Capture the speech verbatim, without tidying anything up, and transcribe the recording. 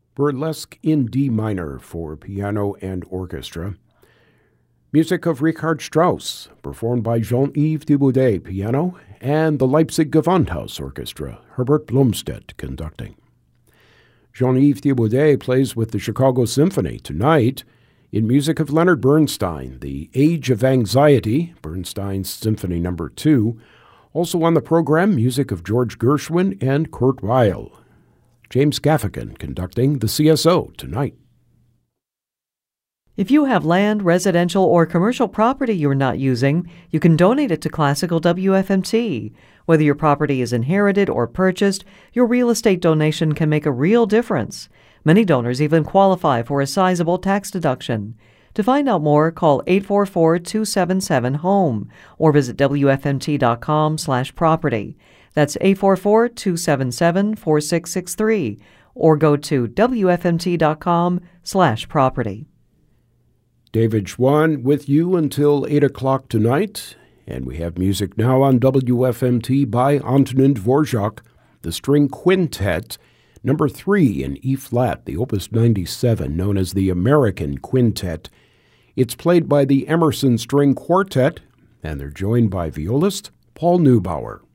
Burlesque in D minor for piano and orchestra. Music of Richard Strauss, performed by Jean-Yves Thibaudet, piano, and the Leipzig Gewandhaus Orchestra, Herbert Blomstedt conducting. Jean-Yves Thibaudet plays with the Chicago Symphony tonight in music of Leonard Bernstein, The Age of Anxiety, Bernstein's Symphony Number two. Also on the program, music of George Gershwin and Kurt Weill. James Gaffigan conducting the C S O tonight. If you have land, residential, or commercial property you're not using, you can donate it to Classical W F M T. Whether your property is inherited or purchased, your real estate donation can make a real difference. Many donors even qualify for a sizable tax deduction. To find out more, call eight four four, two seven seven, HOME or visit W F M T dot com slash property. That's eight four four, two seven seven, four six six three or go to W F M T dot com slash property. David Schwann with you until eight o'clock tonight, and we have music now on W F M T by Antonin Dvorak, the String Quintet, number three in E-flat, the Opus ninety-seven, known as the American Quintet. It's played by the Emerson String Quartet, and they're joined by violist Paul Neubauer.